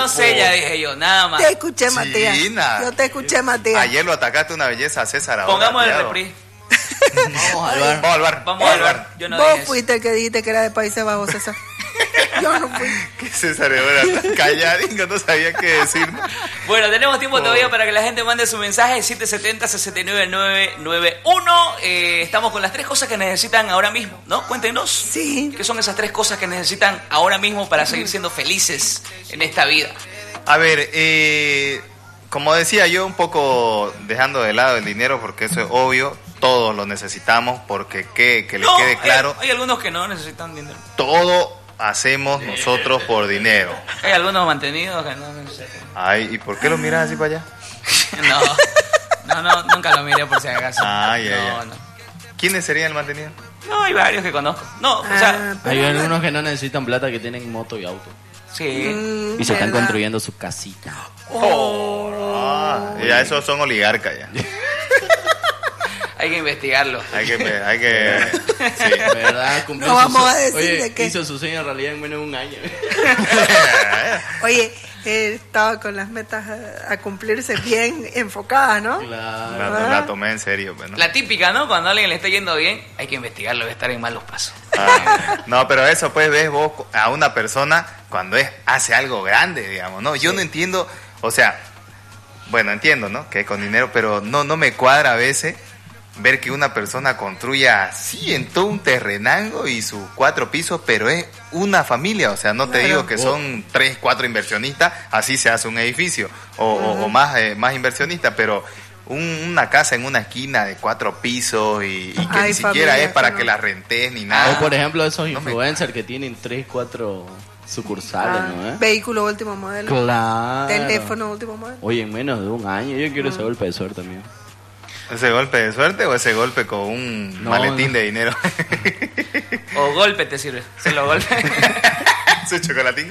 no sé, ya dije yo, nada más. Te escuché, Matías. China. Yo te escuché, Matías. Ayer lo atacaste una belleza a César. Ahora, Pongamos el cuidado. reprise. Vamos al bar. Vamos al bar. Vamos al bar. Yo no Vos dije eso. fuiste el que dijiste que era de Países Bajos, César. Yo no fui. Que César ahora está calladinho, no sabía qué decir. Bueno, tenemos tiempo todavía para que la gente mande su mensaje, 770-69991. Estamos con las 3 cosas que necesitan ahora mismo, ¿no? Cuéntenos. Sí. ¿Qué son esas 3 cosas que necesitan ahora mismo para seguir siendo felices en esta vida? A ver, como decía yo, un poco dejando de lado el dinero, porque eso es obvio, todos lo necesitamos, porque que le quede claro, Hay algunos que no necesitan dinero. todo hacemos nosotros por dinero. Hay algunos mantenidos que no necesitan. Ay, ¿y por qué lo miras así para allá? No, nunca lo miré por si acaso. Ya. No. ¿Quiénes serían el mantenido? No, hay varios que conozco. No, o sea, Hay algunos que no necesitan plata, que tienen moto y auto. sí. Y se están ¿verdad? construyendo su casita. Ya esos son oligarcas ya. Hay que investigarlo. Hay que sí. ¿Verdad? Cumplió No vamos su a decir Oye, de qué. hizo su sueño en realidad en menos de un año. Oye, estaba con las metas a cumplirse bien enfocadas, ¿no? Claro. La tomé en serio, pues, ¿no? La típica, ¿no? Cuando a alguien le está yendo bien, hay que investigarlo, debe estar en malos pasos. No, pero eso pues ves vos a una persona cuando hace algo grande, digamos, ¿no? Yo no entiendo, o sea, bueno, entiendo, ¿no? Que con dinero, pero no me cuadra a veces ver que una persona construya así en todo un terrenango y sus 4 pisos, pero es una familia, o sea, no te digo que son 3, 4 inversionistas, así se hace un edificio, o más inversionistas, pero una casa en una esquina de 4 pisos y que Hay ni siquiera familias es para que que no. la rentes ni nada. O por ejemplo esos No me- influencers que tienen 3, 4 sucursales, ¿no? Vehículo último modelo. Claro. Teléfono último modelo. Oye, en menos de un año. Yo quiero ese golpe de suerte, amigo. ¿Ese golpe de suerte o ese golpe con un No, maletín no. de dinero? O golpe te sirve. Se lo golpe. Su chocolatín.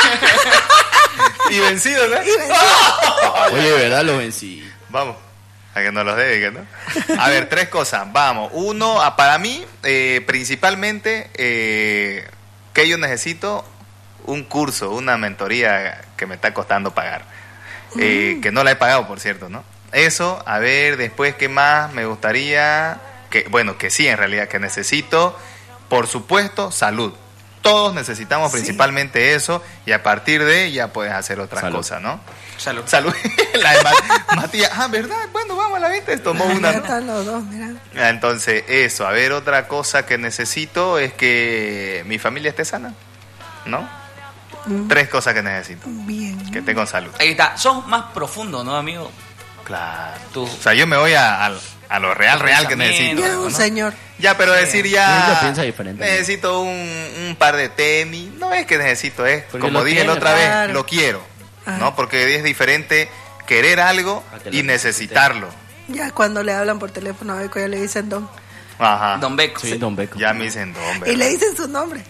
Y vencido, ¿no? Oye, ¿verdad? Lo vencí. Vamos, a que nos los dediquen, ¿no? A ver, 3 cosas, vamos. Uno, para mí, principalmente, que yo necesito un curso, una mentoría que me está costando pagar. Que no la he pagado, por cierto, ¿no? Eso, a ver, después, ¿qué más me gustaría? Que sí, en realidad, que necesito, por supuesto, salud. Todos necesitamos principalmente eso, y a partir de ya puedes hacer otras Salud. cosas, ¿no? Salud. Salud. La de Matías, ¿verdad? Bueno, vamos a la venta. Tomó una, Ya ¿no? están los dos, mira. Entonces, eso. A ver, otra cosa que necesito es que mi familia esté sana, ¿no? 3 cosas que necesito. Bien. Que esté con salud. Ahí está. Sos más profundo, ¿no, amigo? Claro. Tú. O sea, yo me voy a lo real que Pensamiento. necesito. Ya, ¿no? un señor. Ya, pero decir ya... Ella piensa diferente. Necesito un par de tenis. No es que necesito, es Porque como lo dije la tiene, otra claro. vez, lo quiero. Ajá. ¿No? Porque es diferente querer algo A que lo y necesitarlo. Ya cuando le hablan por teléfono a Beco ya le dicen don. Ajá. Don Beco. Sí, Don Beco. Ya me dicen don, Y le dicen su nombre.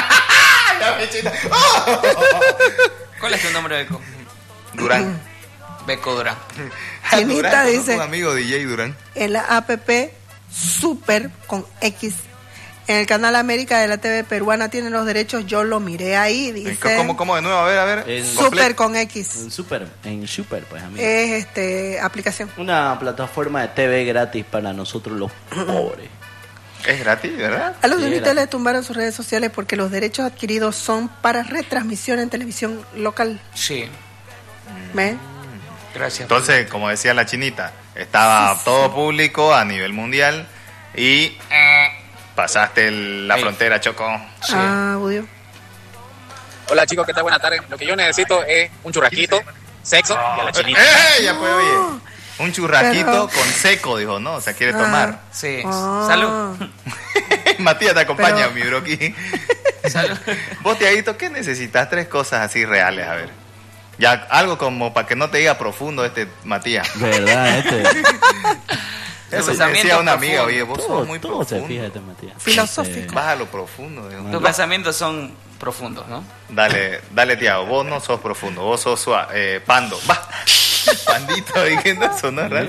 ¿Cuál es tu nombre, Beco? Durán. Beco Durán. Chinita Durán, dice. un amigo DJ Durán. En la app Super con X. En el canal América de la TV peruana tienen los derechos. Yo lo miré ahí. Dice ¿Cómo de nuevo? A ver. En Super con X. En Super, pues, amigo. Es aplicación. Una plataforma de TV gratis para nosotros los pobres. Es gratis, ¿verdad? A los Sí, de era. le tumbaron sus redes sociales porque los derechos adquiridos son para retransmisión en televisión local. Sí. ¿Ve? Gracias. Entonces, como decía la chinita, estaba todo público a nivel mundial y pasaste la frontera, Choco. Sí. Ah, Budio. Hola chicos, ¿qué tal? Buenas tardes. Lo que yo necesito es un churrasquito, sexo y a la chinita. Ya pues, oye. Un churrasquito Pero- con seco, dijo, ¿no? O sea, quiere Ah. tomar. Sí. Ah. Salud. Matías te acompaña, Pero- mi broqui. Salud. Vos, Tiaguito, ¿qué necesitas? 3 cosas así reales, a ver. Ya, algo como para que no te diga profundo Matías. ¿Verdad? Eso pensamiento decía una profundo. amiga, oye, vos sos muy todo se profundo. fija Matías. Filosófico. Vas a lo profundo, dijo. Tus pensamientos son profundos, ¿no? Dale, Tiago, vos no sos profundo, vos sos pando. Va. Pandito, diciendo eso, ¿no? ¿Raro?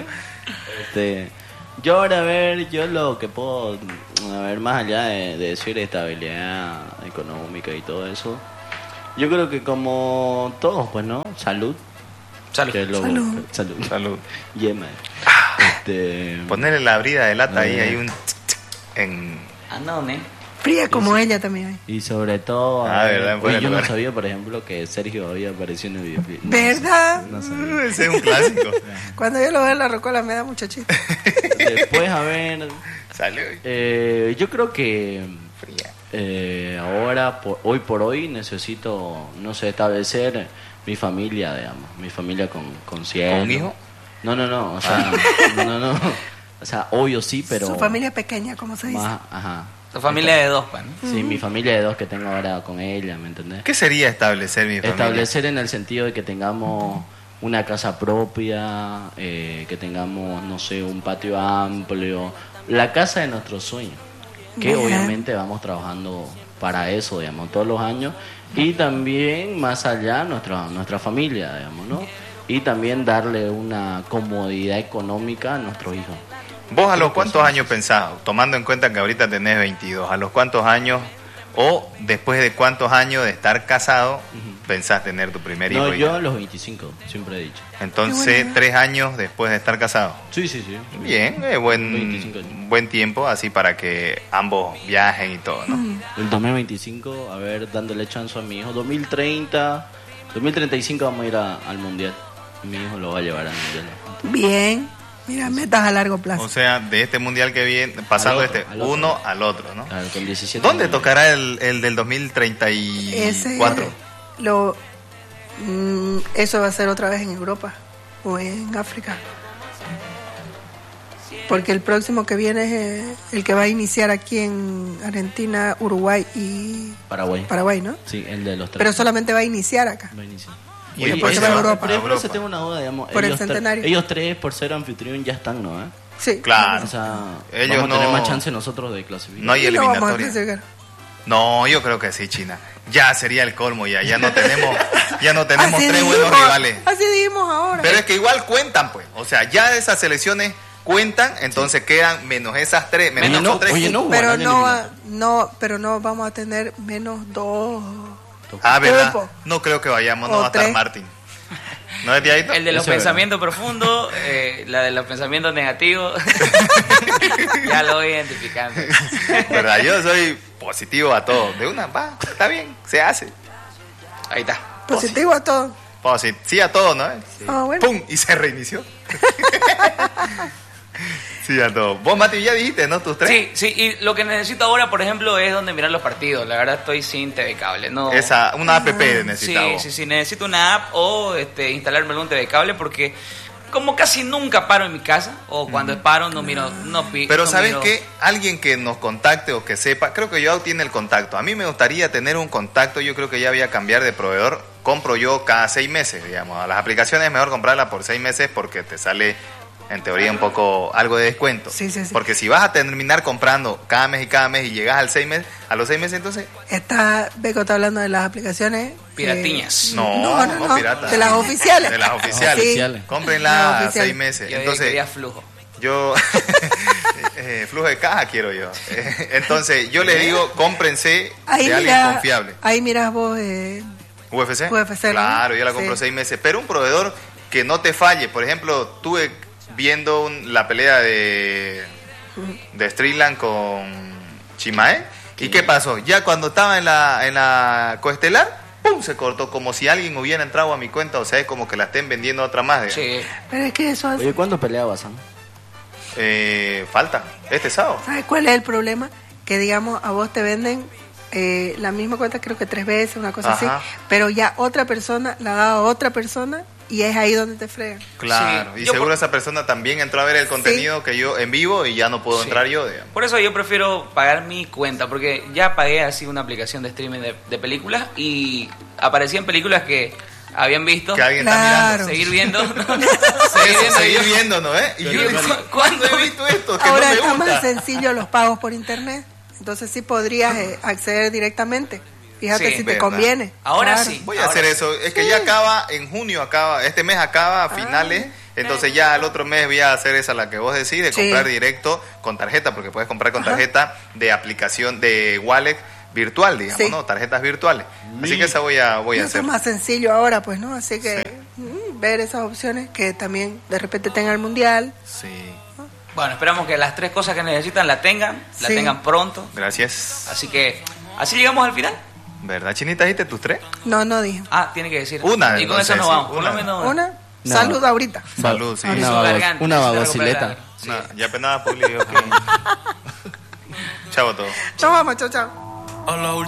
Yo ahora, a ver, yo lo que puedo, a ver, más allá de decir estabilidad económica y todo eso, Yo creo que como todos, pues, ¿no? Salud. Salud. Que es lo- Salud. Salud. Salud. Yema. Ponerle la brida de lata ahí, hay un... en... Ah, no, ¿ne? Fría como ella también. Y sobre todo, ¿verdad? En fuera oye, yo de no lugar. sabía, por ejemplo, que Sergio había aparecido en el videoclip. No, ¿Verdad? No sabía. Ese es un clásico. Cuando yo lo veo en la rocola me da mucho chiste. Después, a ver, Salió yo creo que fría. ahora, hoy por hoy, necesito, no sé, establecer mi familia, digamos, mi familia con cielo. ¿Con un hijo? No, o sea, no. O sea, obvio sí, pero... Su familia es pequeña, como se dice. más, ajá. Tu familia de dos, pan. Sí, mi familia de dos que tengo ahora con ella, ¿me entendés? ¿Qué sería establecer mi familia? Establecer en el sentido de que tengamos una casa propia, que tengamos, no sé, un patio amplio, la casa de nuestros sueños, que Bien. obviamente vamos trabajando para eso, digamos, todos los años, y también más allá nuestra familia, digamos, ¿no? Y también darle una comodidad económica a nuestros hijos. ¿Vos a los cuántos años pensás, tomando en cuenta que ahorita tenés 22, a los cuántos años o después de cuántos años de estar casado pensás tener tu primer hijo? No, y yo ya? a los 25, siempre he dicho. Entonces, Qué bueno. 3 años después de estar casado. Sí. Bien, 25 años. buen tiempo, así para que ambos viajen y todo, ¿no? El 2025, a ver, dándole chance a mi hijo. 2035 vamos a ir al mundial. Mi hijo lo va a llevar al mundial. Bien. Mira, metas a largo O plazo. sea, de este mundial que viene, pasando Al otro, este al otro. uno al otro, ¿no? Claro, con 17 ¿Dónde años. tocará el del Ese, 2034? eso va a ser otra vez en Europa o en África. Porque el próximo que viene es el que va a iniciar aquí en Argentina, Uruguay y Paraguay. ¿no? Sí, el de los tres. Pero solamente va a iniciar acá. Va a iniciar. Y Oye, después se va a Europa. Pero Europa. se tengo una duda, digamos. Por el ellos centenario. ellos tres, por ser anfitrión, ya están, ¿no? Sí. Claro. O sea, Ellos vamos a tener no- más chance nosotros de clasificar. No hay Y lo vamos a eliminatoria. clasificar. No, yo creo que sí, China. Ya sería el colmo, ya no tenemos Así tres dijimos- buenos rivales. Así dijimos ahora. Pero es que igual cuentan, pues. O sea, ya esas selecciones cuentan, entonces quedan menos esas tres, menos Oye, esos no, tres. oye, no. pero jugarán pero no vamos a tener menos 2. Ah, ¿verdad? Grupo. No creo que vayamos, no O va a estar 3. Martín. ¿No es de ahí? El de los Eso es pensamientos profundos, la de los pensamientos negativos. Ya lo voy identificando. ¿Verdad? Yo soy positivo a todo. De una, va, está bien, se hace. Ahí está. Positivo a todo. Sí a todo, ¿no? Ah, bueno. ¡Pum! Y se reinició. Sí a todo. Vos, Mati, ya dijiste, ¿no? Tus tres. Sí, sí, y lo que necesito ahora, por ejemplo, es donde mirar los partidos. La verdad estoy sin TV Cable. No. Una app Sí, necesitamos. sí, necesito una app o instalarme algún TV Cable porque como casi nunca paro en mi casa o cuando paro no miro, Pero no ¿sabes miro- qué? Alguien que nos contacte o que sepa, creo que Joao tiene el contacto. A mí me gustaría tener un contacto, yo creo que ya voy a cambiar de proveedor. Compro yo cada 6 meses, digamos. A las aplicaciones es mejor comprarlas por 6 meses porque te sale, en teoría, un poco algo de descuento. Sí. Porque si vas a terminar comprando cada mes y llegas a los 6 meses, entonces... Beco está hablando de las aplicaciones. Piratiñas. No, pirata. De las oficiales. De las oficiales. Sí. Oficiales. Cómprenla Las a oficiales. 6 meses. Yo Entonces, quería flujo. yo... flujo de caja quiero yo. Entonces, yo les digo, cómprense Ahí de alguien confiable. Ahí miras vos. UFC. UFC, ¿no? Claro, yo la compro Sí. 6 meses. Pero un proveedor que no te falle. Por ejemplo, tuve viendo la pelea de Strickland con Chimae. ¿Y qué pasó? Ya cuando estaba en la coestelar, ¡pum! Se cortó como si alguien hubiera entrado a mi cuenta. O sea, es como que la estén vendiendo a otra más. digamos. Sí. Pero es que eso hace. Oye, ¿cuándo peleabas, Sam? Falta. Este sábado. ¿Sabes cuál es el problema? Que digamos, a vos te venden la misma cuenta, creo que 3 veces, una cosa Ajá. así, pero ya otra persona la da a otra persona y es ahí donde te fregan. Claro. Sí, Y yo seguro por- esa persona también entró a ver el contenido que yo en vivo y ya no puedo Sí. entrar yo, digamos. Por eso yo prefiero pagar mi cuenta, porque ya pagué así una aplicación de streaming de películas y aparecían películas que habían visto. Que alguien Claro. está mirando. Seguir viendo. Seguir viendo, ¿no? Y yo Pero digo, ¿cuándo? ¿cuándo he visto esto? Que Ahora no me está gusta. más sencillo los pagos por internet, entonces sí podrías acceder directamente. Fíjate Sí, si te verdad. conviene. Ahora Claro. sí. Voy a Ahora hacer sí. eso. Es que ya acaba, en junio este mes acaba a finales. Entonces ya el otro mes voy a hacer esa la que vos decís, de Sí. comprar directo con tarjeta, porque puedes comprar con tarjeta de aplicación de wallet virtual, digamos, Sí. ¿no? Tarjetas virtuales. Así que esa voy a Y eso hacer. es más sencillo ahora, pues, ¿no? Así que ver esas opciones que también de repente tenga el mundial. Sí. Bueno, esperamos que las 3 cosas que necesitan la tengan Sí. pronto. Gracias. Así que, así llegamos al final. ¿Verdad, Chinita? ¿Dijiste tus 3? No dije. Ah, tiene que decir. Una, Y con eso entonces, nos sí, vamos. Por una. lo menos Una, No. salud ahorita. Salud, sí. Una, Su garganta, una se va a babosileta. recuperar. Sí. Ya penada, Puli. Ok. Chao a todos. Nos vamos, chao, chao.